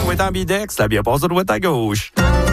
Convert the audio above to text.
est ambidex, la bière passe de droite à gauche.